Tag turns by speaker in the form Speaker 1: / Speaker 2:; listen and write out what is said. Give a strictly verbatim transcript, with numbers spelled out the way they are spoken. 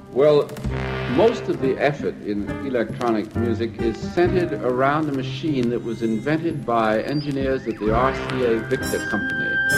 Speaker 1: Well, most of the effort in electronic music is centered around a machine that was invented by engineers at the R C A Victor Company.